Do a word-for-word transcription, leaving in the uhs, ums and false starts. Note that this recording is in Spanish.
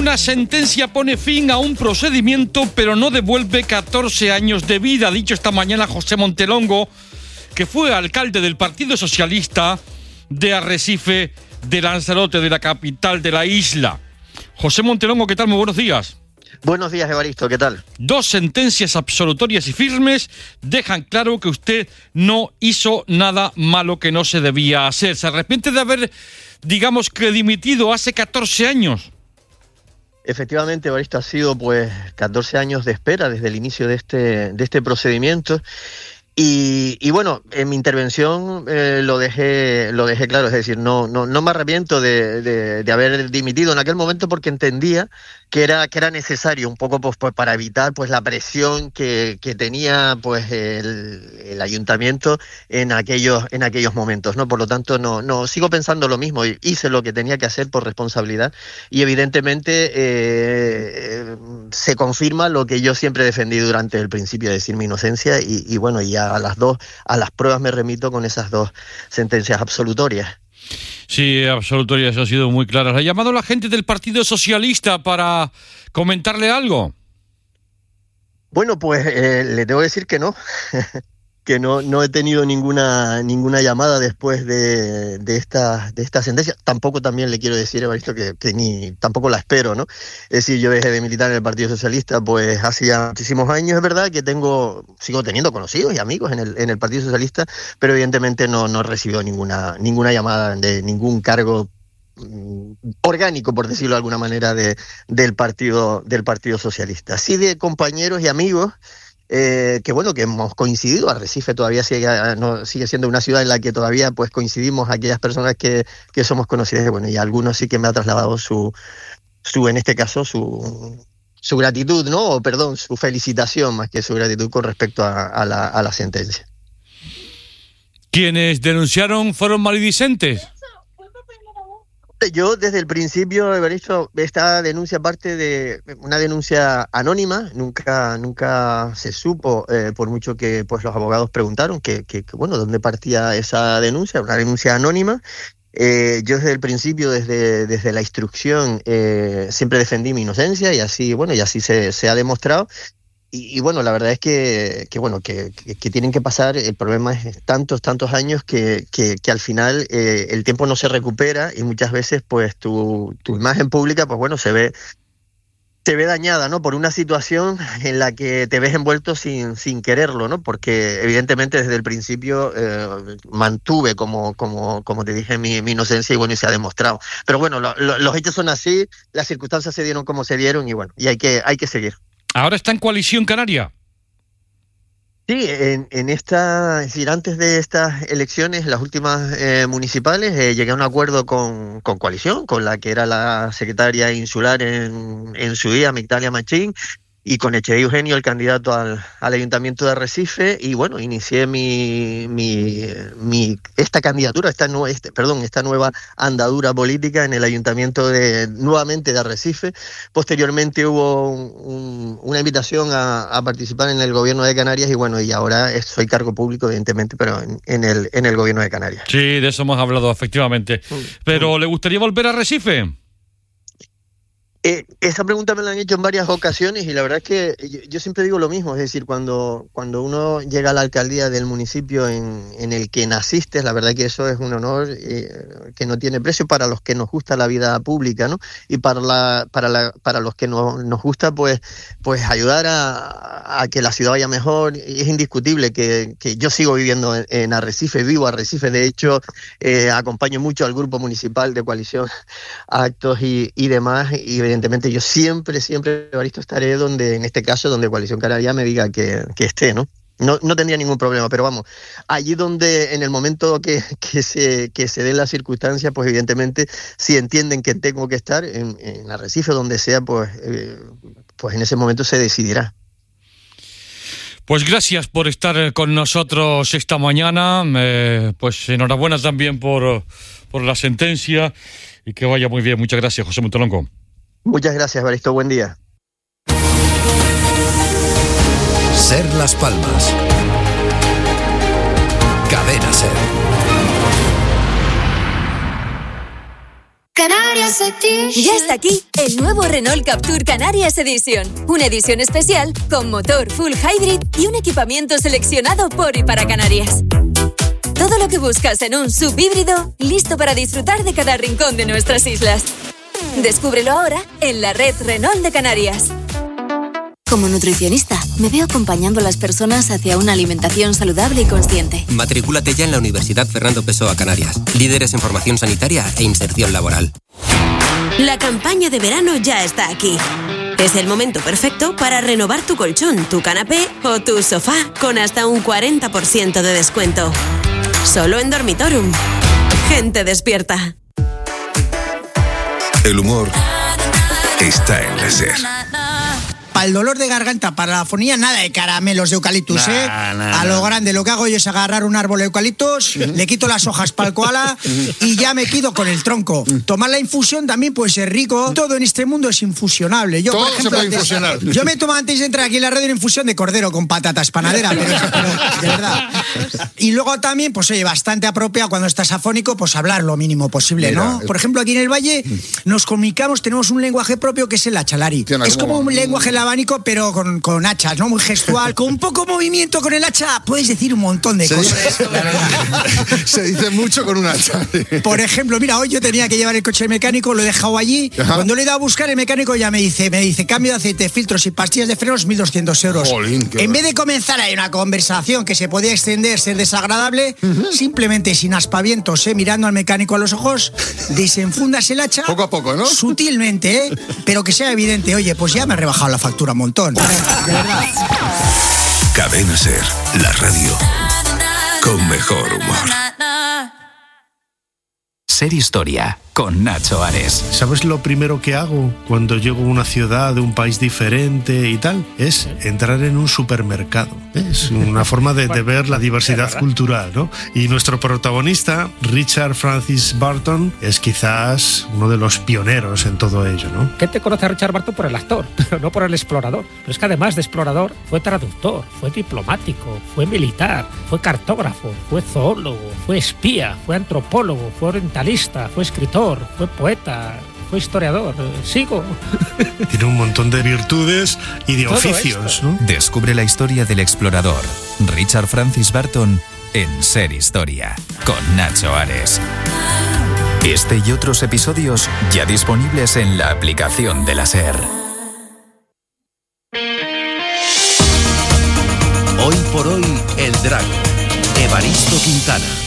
Una sentencia pone fin a un procedimiento, pero no devuelve catorce años de vida, ha dicho esta mañana José Montelongo, que fue alcalde del Partido Socialista de Arrecife de Lanzarote, de la capital de la isla. José Montelongo, ¿qué tal? Muy buenos días. Buenos días, Evaristo, ¿qué tal? Dos sentencias absolutorias y firmes dejan claro que usted no hizo nada malo que no se debía hacer. ¿Se arrepiente de haber, digamos, que dimitido hace catorce años? Efectivamente, Evaristo, ha sido pues catorce años de espera desde el inicio de este, de este procedimiento. Y, y bueno, en mi intervención eh, lo dejé lo dejé claro, es decir, no no no me arrepiento de, de, de haber dimitido en aquel momento porque entendía que era que era necesario un poco pues, pues para evitar pues la presión que, que tenía pues el, el ayuntamiento en aquellos en aquellos momentos, ¿no? Por lo tanto, no no sigo pensando lo mismo, hice lo que tenía que hacer por responsabilidad y evidentemente eh, se confirma lo que yo siempre defendí durante el principio, de decir mi inocencia y, y bueno, ya a las dos, a las pruebas me remito con esas dos sentencias absolutorias. Sí, absolutorias, ha sido muy claras. ¿Ha llamado a la gente del Partido Socialista para comentarle algo? Bueno, pues eh, le tengo que decir que no. que no no he tenido ninguna ninguna llamada después de, de esta de esta sentencia. Tampoco también le quiero decir, Evaristo, que, que ni tampoco la espero, ¿no? Es decir, yo dejé de militar en el Partido Socialista pues hace ya muchísimos años, es verdad que tengo sigo teniendo conocidos y amigos en el en el Partido Socialista, pero evidentemente no no he recibido ninguna ninguna llamada de ningún cargo orgánico, por decirlo de alguna manera, de del partido del Partido Socialista. Sí de compañeros y amigos. Eh, que bueno, que hemos coincidido. Arrecife todavía sigue, no, sigue siendo una ciudad en la que todavía pues coincidimos aquellas personas que, que somos conocidas, y bueno, y algunos sí que me ha trasladado su, su en este caso, su, su gratitud, ¿no? O perdón, su felicitación más que su gratitud con respecto a, a, la, a la sentencia. ¿Quienes denunciaron fueron maledicentes? Yo desde el principio, Evaristo, esta denuncia parte de una denuncia anónima, nunca nunca se supo, eh, por mucho que pues los abogados preguntaron que, que, que bueno, ¿dónde partía esa denuncia? Una denuncia anónima. Eh, yo desde el principio, desde, desde la instrucción, eh, siempre defendí mi inocencia y así, bueno, y así se, se ha demostrado. Y, y bueno, la verdad es que, que bueno, que, que, que tienen que pasar, el problema es tantos, tantos años que, que, que al final eh, el tiempo no se recupera y muchas veces pues tu, tu imagen pública pues bueno, se ve, se ve dañada, ¿no? Por una situación en la que te ves envuelto sin, sin quererlo, ¿no? Porque evidentemente desde el principio eh, mantuve, como, como, como te dije, mi, mi inocencia y bueno, y se ha demostrado. Pero bueno, lo, lo, los hechos son así, las circunstancias se dieron como se dieron y bueno, y hay que, hay que seguir. ¿Ahora está en Coalición Canaria? Sí, en, en esta, es decir, antes de estas elecciones, las últimas eh, municipales, eh, llegué a un acuerdo con, con Coalición, con la que era la secretaria insular en, en su día, Migdalia Machín, y con Echeverría Eugenio, el candidato al, al Ayuntamiento de Arrecife, y bueno, inicié mi, mi, mi esta candidatura, esta, nu, este, perdón, esta nueva andadura política en el Ayuntamiento de, nuevamente de Arrecife. Posteriormente hubo un, un, una invitación a, a participar en el Gobierno de Canarias, y bueno, y ahora soy cargo público, evidentemente, pero en, en, el, en el Gobierno de Canarias. Sí, de eso hemos hablado, efectivamente. Pero, ¿le gustaría volver a Arrecife? Eh, esa pregunta me la han hecho en varias ocasiones y la verdad es que yo, yo siempre digo lo mismo, es decir, cuando, cuando uno llega a la alcaldía del municipio en, en el que naciste, la verdad que eso es un honor eh, que no tiene precio para los que nos gusta la vida pública, ¿no? Y para la, para la, para los que no, nos gusta pues, pues ayudar a, a que la ciudad vaya mejor. Y es indiscutible que, que yo sigo viviendo en, en Arrecife, vivo Arrecife, de hecho eh, acompaño mucho al grupo municipal de Coalición a actos y, y demás, y evidentemente yo siempre, siempre, Evaristo, estaré donde, en este caso, donde Coalición Canaria me diga que, que esté, ¿no? No, no tendría ningún problema, pero vamos, allí donde en el momento que, que se que se den las circunstancias, pues evidentemente si entienden que tengo que estar en, en Arrecife, donde sea, pues, eh, pues en ese momento se decidirá. Pues gracias por estar con nosotros esta mañana, eh, pues enhorabuena también por, por la sentencia y que vaya muy bien. Muchas gracias, José Montelongo. Muchas gracias, Evaristo. Buen día. Ser Las Palmas. Cadena Ser. Canarias Edition. Ya está aquí el nuevo Renault Captur Canarias Edition. Una edición especial con motor full hybrid y un equipamiento seleccionado por y para Canarias. Todo lo que buscas en un subhíbrido, listo para disfrutar de cada rincón de nuestras islas. Descúbrelo ahora en la red Renault de Canarias. Como nutricionista, me veo acompañando a las personas hacia una alimentación saludable y consciente. Matrículate ya en la Universidad Fernando Pessoa Canarias. Líderes en formación sanitaria e inserción laboral. La campaña de verano ya está aquí. Es el momento perfecto para renovar tu colchón, tu canapé o tu sofá con hasta un cuarenta por ciento de descuento. Solo en Dormitorum. Gente despierta. El humor está en la SER. Para el dolor de garganta, para la fonía, nada de caramelos de eucaliptus, nah, ¿eh? Nah, a lo grande, lo que hago yo es agarrar un árbol de eucaliptus, uh-huh. le quito las hojas para el koala uh-huh. y ya me quedo con el tronco. Uh-huh. Tomar la infusión también puede ser rico. Todo en este mundo es infusionable. Yo, Todo por ejemplo, se puede antes, infusionar. Yo me tomo antes de entrar aquí en la radio una infusión de cordero con patatas panadera, pero, pero de verdad. Y luego también, pues oye, bastante apropiado cuando estás afónico, pues hablar lo mínimo posible, Mira, ¿no? Por ejemplo, aquí en el Valle nos comunicamos, tenemos un lenguaje propio que es el achalari. Tiene es como un lenguaje del abanico, pero con Con, con hachas, ¿no? Muy gestual, con un poco movimiento con el hacha, puedes decir un montón de se cosas. Dice, se dice mucho con un hacha. Por ejemplo, mira, hoy yo tenía que llevar el coche al mecánico, lo he dejado allí. Ajá. Cuando le he ido a buscar, el mecánico ya me dice, me dice, cambio de aceite, filtros y pastillas de frenos, mil doscientos euros. Jolín, en vez de comenzar ahí una conversación que se podía extender, ser desagradable, uh-huh. simplemente sin aspavientos, ¿eh? Mirando al mecánico a los ojos, desenfundas el hacha. Poco a poco, ¿no? Sutilmente, ¿eh? Pero que sea evidente, oye, pues ya me he rebajado la factura un montón. De verdad. Cadena SER, la radio con mejor humor. Ser Historia con Nacho Ares. ¿Sabes lo primero que hago cuando llego a una ciudad de un país diferente y tal? Es entrar en un supermercado. Es una forma de, de ver la diversidad cultural, ¿no? Y nuestro protagonista, Richard Francis Burton, es quizás uno de los pioneros en todo ello, ¿no? Gente conoce a Richard Burton por el actor, pero no por el explorador. Pero es que además de explorador, fue traductor, fue diplomático, fue militar, fue cartógrafo, fue zoólogo, fue espía, fue antropólogo, fue orientalista, fue escritor, fue poeta, fue historiador. Sigo. Tiene un montón de virtudes y de Todo oficios, ¿no? Descubre la historia del explorador Richard Francis Burton en Ser Historia con Nacho Ares. Este y otros episodios ya disponibles en la aplicación de la SER. Hoy por hoy, el drag. Evaristo Quintana.